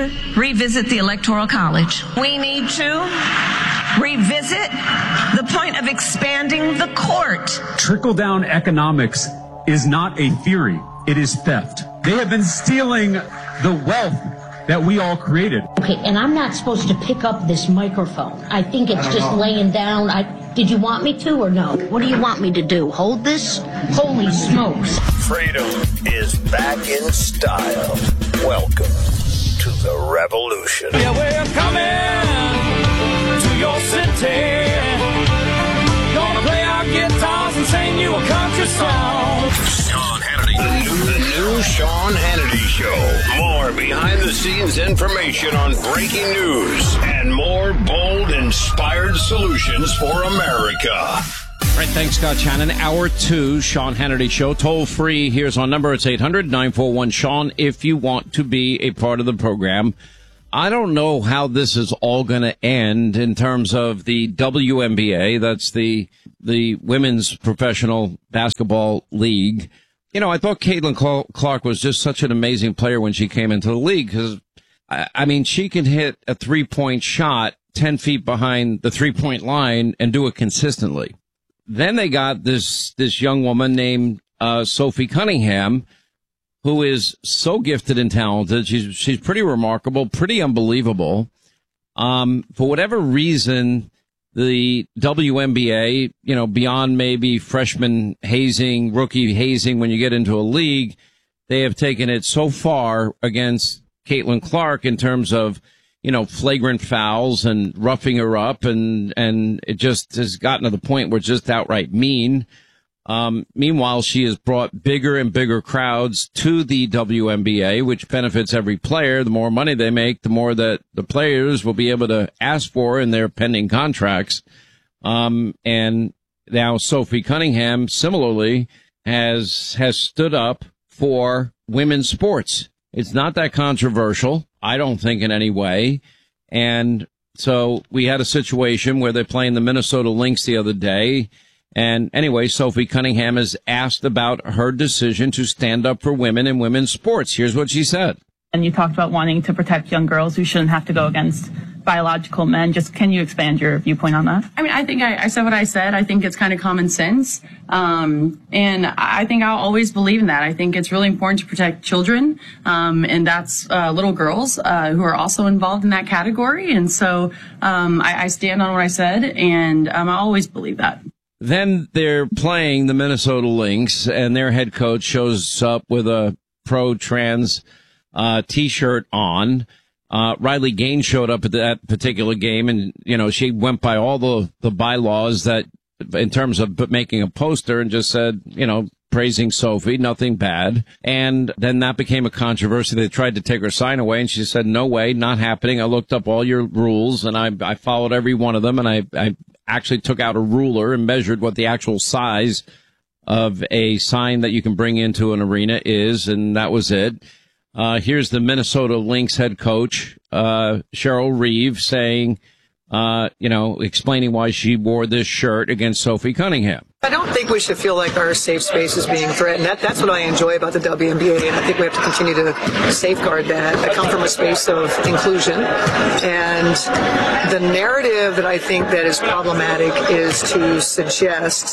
to revisit the Electoral College. We need to revisit the point of expanding the court. Trickle-down economics is not a theory. It is theft. They have been stealing the wealth that we all created. Okay, and I'm not supposed to pick up this microphone. I think it's just laying down. Did you want me to or no? What do you want me to do? Hold this? Holy smokes. Freedom is back in style. Welcome to the revolution. Yeah, we're coming to your city. Gonna play our guitars and sing you a country song. Sean Hannity. The new Sean Hannity Show. More behind-the-scenes information on breaking news and more bold, inspired solutions for America. All right, thanks, Scott Shannon. Hour 2, Sean Hannity Show. Toll free. Here's our number. It's 800-941-SEAN if you want to be a part of the program. I don't know how this is all going to end in terms of the WNBA. That's the Women's Professional Basketball League. You know, I thought Caitlin Clark was just such an amazing player when she came into the league because, I mean, she can hit a three-point shot 10 feet behind the three-point line and do it consistently. Then they got this young woman named Sophie Cunningham, who is so gifted and talented. She's pretty remarkable, pretty unbelievable. For whatever reason, the WNBA, you know, beyond maybe freshman hazing, rookie hazing when you get into a league, they have taken it so far against Caitlin Clark in terms of, you know, flagrant fouls and roughing her up, and it just has gotten to the point where it's just outright mean. Meanwhile, she has brought bigger and bigger crowds to the WNBA, which benefits every player. The more money they make, the more that the players will be able to ask for in their pending contracts. And now Sophie Cunningham similarly has stood up for women's sports. It's not that controversial, I don't think, in any way. And so we had a situation where they're playing the Minnesota Lynx the other day. And anyway, Sophie Cunningham is asked about her decision to stand up for women in women's sports. Here's what she said. And you talked about wanting to protect young girls who shouldn't have to go against biological men. Just can you expand your viewpoint on that? I mean, I think I said what I said. I think it's kind of common sense. And I think I'll always believe in that. I think it's really important to protect children. And that's little girls who are also involved in that category. And so I stand on what I said, and I always believe that. Then they're playing the Minnesota Lynx, and their head coach shows up with a pro-trans T-shirt on. Riley Gaines showed up at that particular game, and, you know, she went by all the bylaws that, in terms of making a poster, and just said, you know, praising Sophie, nothing bad. And then that became a controversy. They tried to take her sign away, and she said, no way, not happening. I looked up all your rules, and I followed every one of them, and I actually took out a ruler and measured what the actual size of a sign that you can bring into an arena is, and that was it. Here's the Minnesota Lynx head coach, Cheryl Reeve, saying, you know, explaining why she wore this shirt against Sophie Cunningham. I don't think we should feel like our safe space is being threatened. That's what I enjoy about the WNBA, and I think we have to continue to safeguard that. I come from a space of inclusion, and the narrative that I think that is problematic is to suggest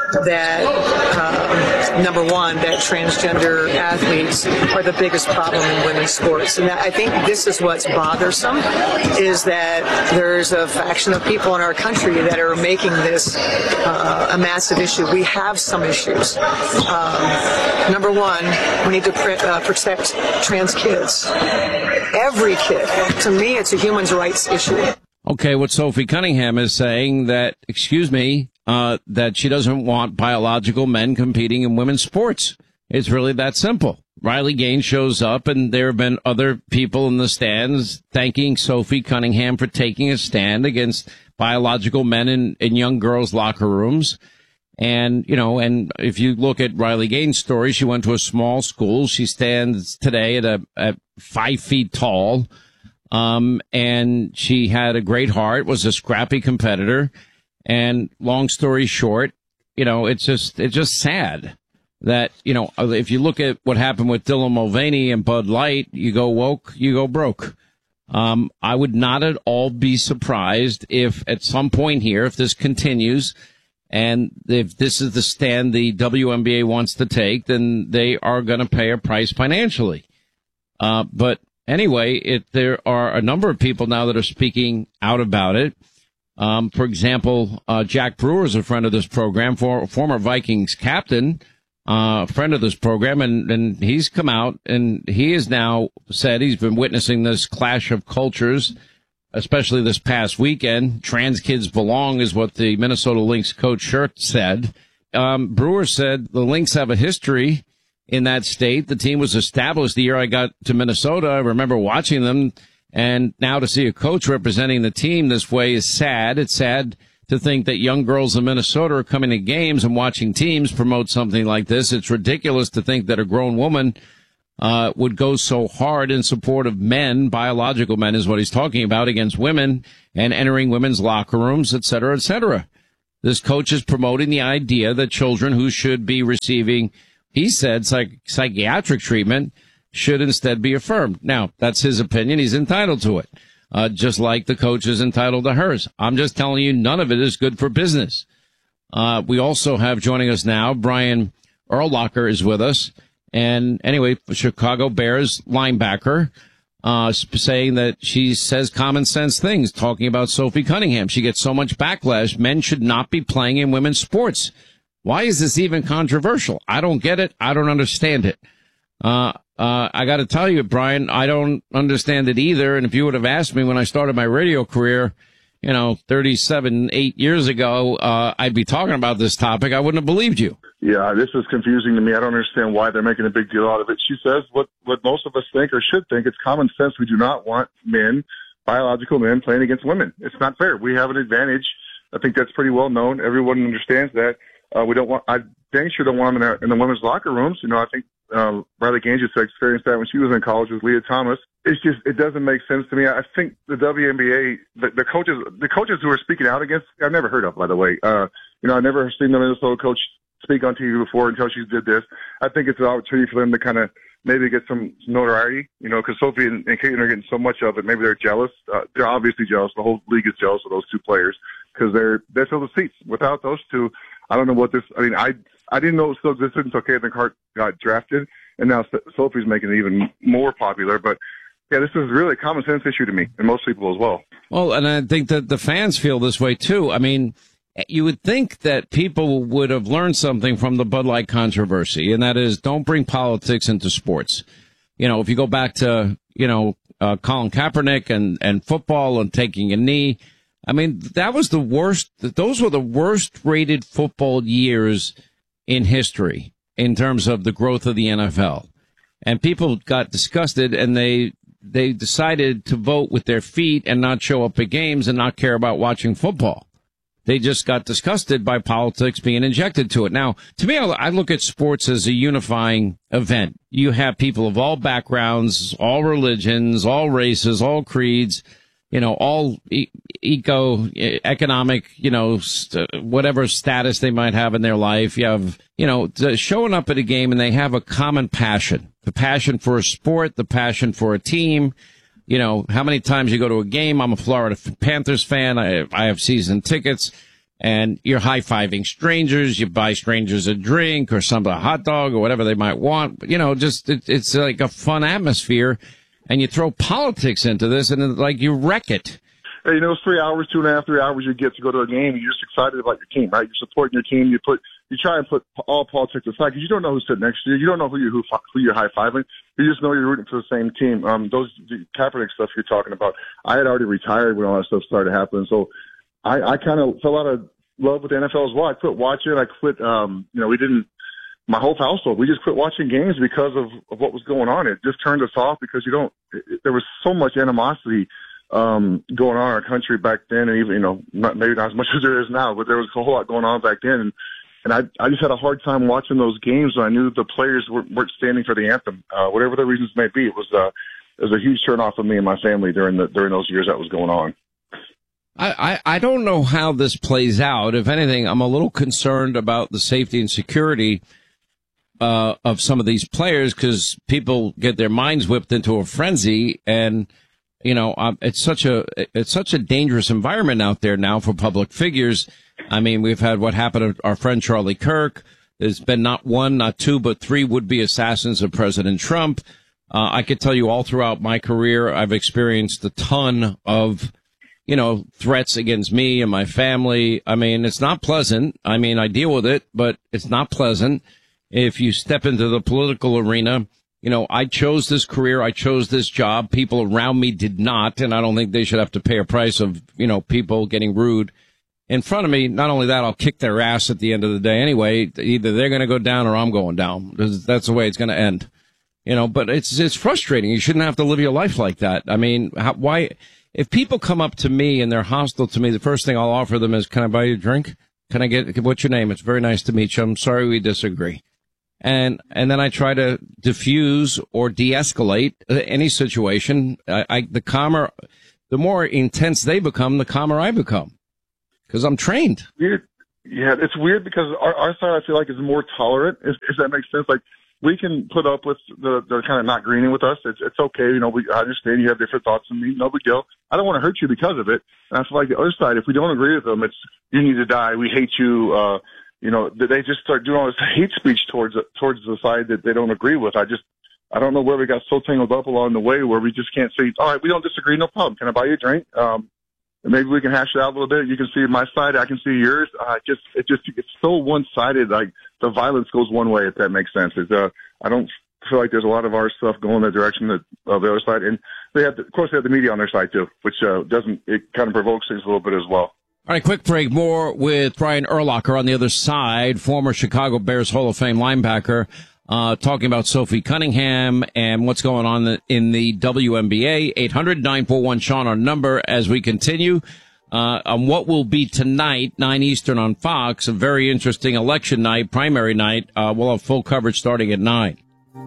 that, number one, that transgender athletes are the biggest problem in women's sports. And I think this is what's bothersome, is that there's a faction of people in our country that are making this a massive issue. We have some issues. Number one, we need to protect trans kids. Every kid. To me, it's a human rights issue. Okay, what Sophie Cunningham is saying that, that she doesn't want biological men competing in women's sports. It's really that simple. Riley Gaines shows up, and there have been other people in the stands thanking Sophie Cunningham for taking a stand against biological men in young girls' locker rooms. And, you know, and if you look at Riley Gaines' story, she went to a small school. She stands today at 5 feet tall. And she had a great heart, was a scrappy competitor. And long story short, you know, it's just sad that, you know, if you look at what happened with Dylan Mulvaney and Bud Light, you go woke, you go broke. I would not at all be surprised if at some point here, if this continues, and if this is the stand the WNBA wants to take, then they are going to pay a price financially. But anyway, there are a number of people now that are speaking out about it. For example, Jack Brewer is a friend of this program, former Vikings captain, friend of this program, and he's come out and he has now said he's been witnessing this clash of cultures, especially this past weekend. Trans kids belong is what the Minnesota Lynx coach Shirt said. Brewer said the Lynx have a history in that state. The team was established the year I got to Minnesota. I remember watching them, and now to see a coach representing the team this way is sad. It's sad to think that young girls in Minnesota are coming to games and watching teams promote something like this. It's ridiculous to think that a grown woman would go so hard in support of men, biological men is what he's talking about, against women and entering women's locker rooms, et cetera, et cetera. This coach is promoting the idea that children who should be receiving, he said, psychiatric treatment should instead be affirmed. Now, that's his opinion. He's entitled to it, just like the coach is entitled to hers. I'm just telling you, none of it is good for business. We also have joining us now, Brian Urlacher is with us. And anyway, Chicago Bears linebacker, saying that she says common sense things, talking about Sophie Cunningham. She gets so much backlash. Men should not be playing in women's sports. Why is this even controversial? I don't get it. I don't understand it. I got to tell you, Brian, I don't understand it either. And if you would have asked me when I started my radio career, 8 years ago, I'd be talking about this topic. I wouldn't have believed you. Yeah, this is confusing to me. I don't understand why they're making a big deal out of it. She says what most of us think or should think. It's common sense. We do not want men, biological men, playing against women. It's not fair. We have an advantage. I think that's pretty well known. Everyone understands that. I dang sure don't want them in the women's locker rooms. I think Riley Gaines just experienced that when she was in college with Leah Thomas. It doesn't make sense to me. I think the WNBA, the coaches who are speaking out against, I've never heard of, by the way. I've never seen the Minnesota coach speak on TV before until she did this. I think it's an opportunity for them to kind of maybe get some notoriety, because Sophie and Caitlin are getting so much of it. Maybe they're jealous. They're obviously jealous. The whole league is jealous of those two players because they're fill the seats. Without those two, I don't know what this. I didn't know it still existed until Caitlin Clark got drafted, and now Sophie's making it even more popular. But yeah, this is really a common sense issue to me, and most people as well. Well, and I think that the fans feel this way too. I mean, you would think that people would have learned something from the Bud Light controversy, and that is don't bring politics into sports. If you go back to, Colin Kaepernick and football and taking a knee, I mean, that was the worst. Those were the worst rated football years in history in terms of the growth of the NFL. And people got disgusted and they decided to vote with their feet and not show up at games and not care about watching football. They just got disgusted by politics being injected to it. Now, to me, I look at sports as a unifying event. You have people of all backgrounds, all religions, all races, all creeds, all economic, whatever status they might have in their life. You have, showing up at a game and they have a common passion, the passion for a sport, the passion for a team. How many times you go to a game? I'm a Florida Panthers fan. I have season tickets, and you're high-fiving strangers. You buy strangers a drink or a hot dog or whatever they might want. It's like a fun atmosphere, and you throw politics into this, and you wreck it. Hey, those 3 hours, 2.5, 3 hours you get to go to a game, you're just excited about your team, right? You're supporting your team. You try and put all politics aside because you don't know who's sitting next to you. You don't know who you're high-fiving. You just know you're rooting for the same team. The Kaepernick stuff you're talking about, I had already retired when all that stuff started happening. So I kind of fell out of love with the NFL as well. I quit watching. I quit, my whole household, we just quit watching games because of what was going on. It just turned us off because there was so much animosity going on in our country back then, and even, maybe not as much as there is now, but there was a whole lot going on back then. And I just had a hard time watching those games when I knew the players weren't standing for the anthem. Whatever the reasons may be, it was a huge turnoff for me and my family during those years that was going on. I don't know how this plays out. If anything, I'm a little concerned about the safety and security of some of these players because people get their minds whipped into a frenzy and It's such a dangerous environment out there now for public figures. I mean, we've had what happened to our friend Charlie Kirk. There's been not one, not two, but three would-be assassins of President Trump. I could tell you all throughout my career, I've experienced a ton of, threats against me and my family. I mean, it's not pleasant. I mean, I deal with it, but it's not pleasant. If you step into the political arena, I chose this career. I chose this job. People around me did not. And I don't think they should have to pay a price of, people getting rude in front of me. Not only that, I'll kick their ass at the end of the day anyway. Either they're going to go down or I'm going down. That's the way it's going to end. But it's frustrating. You shouldn't have to live your life like that. I mean, why? If people come up to me and they're hostile to me, the first thing I'll offer them is, can I buy you a drink? What's your name? It's very nice to meet you. I'm sorry we disagree. And then I try to diffuse or de-escalate any situation. The more intense they become, the calmer I become. Because I'm trained. Weird. Yeah, it's weird because our side, I feel like, is more tolerant, if that makes sense. Like, we can put up with the kind of not agreeing with us. It's okay. I understand you have different thoughts than me. No big deal. I don't want to hurt you because of it. And I feel like the other side, if we don't agree with them, it's, you need to die. We hate you. They just start doing all this hate speech towards the side that they don't agree with. I don't know where we got so tangled up along the way where we just can't say, all right, we don't disagree. No problem. Can I buy you a drink? Maybe we can hash it out a little bit. You can see my side. I can see yours. It's so one-sided. Like, the violence goes one way, if that makes sense. I don't feel like there's a lot of our stuff going the direction of the other side. And of course, they have the media on their side too, which it kind of provokes things a little bit as well. All right, quick break. More with Brian Urlacher on the other side, former Chicago Bears Hall of Fame linebacker, talking about Sophie Cunningham and what's going on in the WNBA. 800-941-SEAN, our number, as we continue on what will be tonight, 9 Eastern on Fox, a very interesting election night, primary night. We'll have full coverage starting at 9.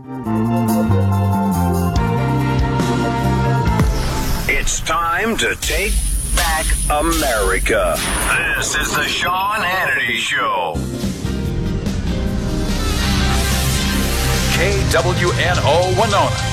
It's time to take back America. This is the Sean Hannity Show. KWNO Winona.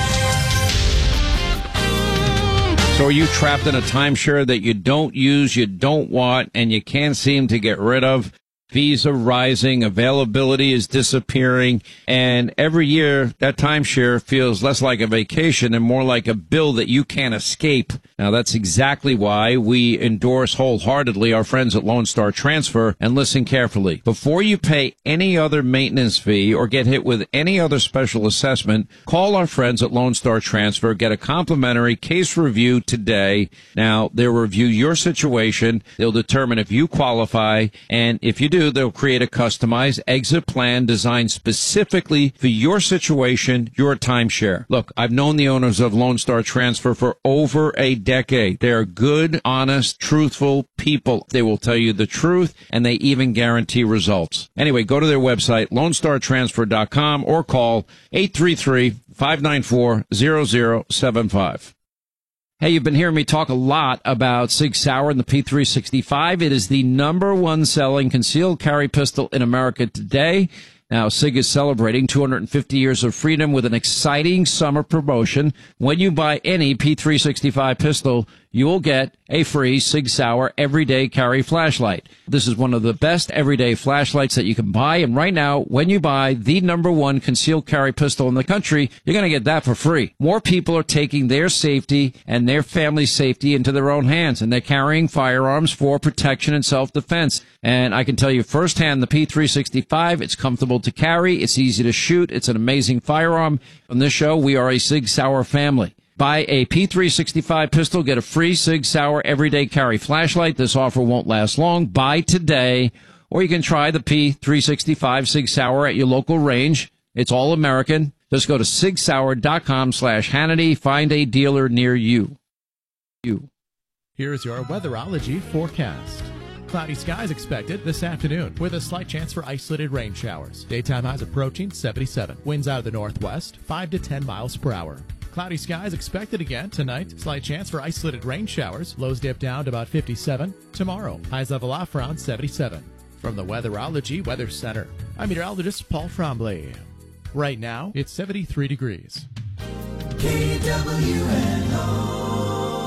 So are you trapped in a timeshare that you don't use, you don't want, and you can't seem to get rid of? Fees are rising, availability is disappearing, and every year that timeshare feels less like a vacation and more like a bill that you can't escape. Now, that's exactly why we endorse wholeheartedly our friends at Lone Star Transfer, and listen carefully. Before you pay any other maintenance fee or get hit with any other special assessment, call our friends at Lone Star Transfer, get a complimentary case review today. Now, they'll review your situation, they'll determine if you qualify, and if you do, they'll create a customized exit plan designed specifically for your situation, your timeshare. Look, I've known the owners of Lone Star Transfer for over a decade. They are good, honest, truthful people. They will tell you the truth, and they even guarantee results. Anyway, go to their website, LoneStarTransfer.com, or call 833-594-0075. Hey, you've been hearing me talk a lot about Sig Sauer and the P365. It is the number one selling concealed carry pistol in America today. Now, Sig is celebrating 250 years of freedom with an exciting summer promotion. When you buy any P365 pistol, you will get a free Sig Sauer everyday carry flashlight. This is one of the best everyday flashlights that you can buy. And right now, when you buy the number one concealed carry pistol in the country, you're going to get that for free. More people are taking their safety and their family's safety into their own hands, and they're carrying firearms for protection and self-defense. And I can tell you firsthand, the P365, it's comfortable to carry, it's easy to shoot, it's an amazing firearm. On this show, we are a Sig Sauer family. Buy a P365 pistol, get a free Sig Sauer everyday carry flashlight. This offer won't last long. Buy today, or you can try the P365 Sig Sauer at your local range. It's all American. Just go to sigsauer.com/Hannity. Find a dealer near you. Here's your weatherology forecast. Cloudy skies expected this afternoon with a slight chance for isolated rain showers. Daytime highs approaching 77. Winds out of the northwest, 5 to 10 miles per hour. Cloudy skies expected again tonight. Slight chance for isolated rain showers. Lows dip down to about 57. Tomorrow, highs level off around 77. From the Weatherology Weather Center, I'm meteorologist Paul Trombley. Right now, it's 73 degrees. KWNO.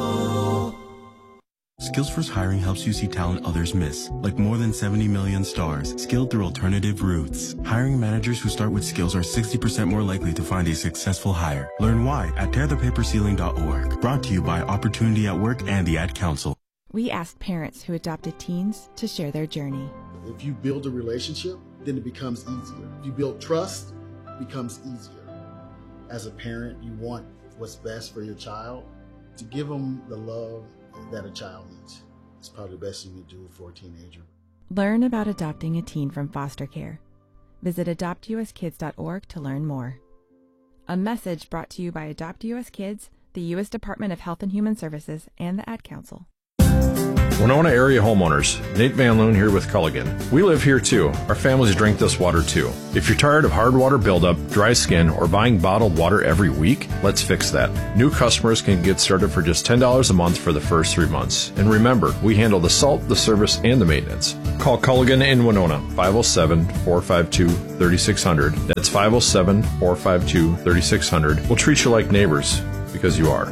Skills First Hiring helps you see talent others miss, like more than 70 million stars, skilled through alternative routes. Hiring managers who start with skills are 60% more likely to find a successful hire. Learn why at tearthepaperceiling.org. Brought to you by Opportunity at Work and the Ad Council. We asked parents who adopted teens to share their journey. If you build a relationship, then it becomes easier. If you build trust, it becomes easier. As a parent, you want what's best for your child. To give them the love that a child needs. It's probably the best thing you do for a teenager. Learn about adopting a teen from foster care. Visit adoptuskids.org to learn more. A message brought to you by Adopt US Kids, the U.S. Department of Health and Human Services, and the Ad Council. Winona area homeowners, Nate Van Loon here with Culligan. We live here too. Our families drink this water too. If you're tired of hard water buildup, dry skin, or buying bottled water every week, let's fix that. New customers can get started for just $10 a month for the first 3 months. And remember, we handle the salt, the service, and the maintenance. Call Culligan in Winona, 507-452-3600. That's 507-452-3600. We'll treat you like neighbors, because you are.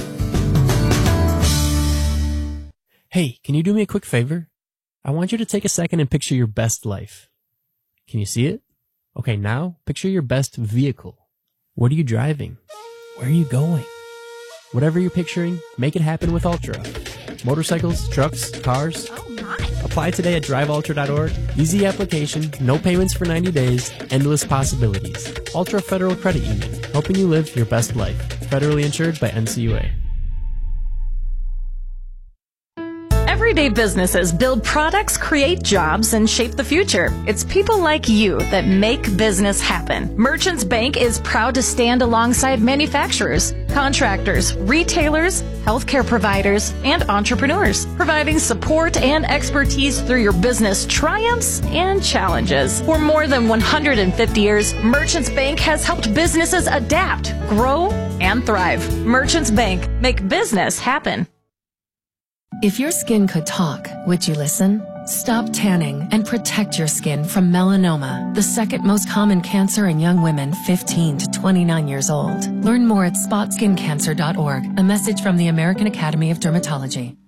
Hey, can you do me a quick favor? I want you to take a second and picture your best life. Can you see it? Okay, now picture your best vehicle. What are you driving? Where are you going? Whatever you're picturing, make it happen with Ultra. Motorcycles, trucks, cars. Oh my! Apply today at driveultra.org. Easy application, no payments for 90 days, endless possibilities. Ultra Federal Credit Union, helping you live your best life. Federally insured by NCUA. Everyday businesses build products, create jobs, and shape the future. It's people like you that make business happen. Merchants Bank is proud to stand alongside manufacturers, contractors, retailers, healthcare providers, and entrepreneurs, providing support and expertise through your business triumphs and challenges. For more than 150 years, Merchants Bank has helped businesses adapt, grow, and thrive. Merchants Bank, make business happen. If your skin could talk, would you listen? Stop tanning and protect your skin from melanoma, the second most common cancer in young women 15 to 29 years old. Learn more at spotskincancer.org, a message from the American Academy of Dermatology.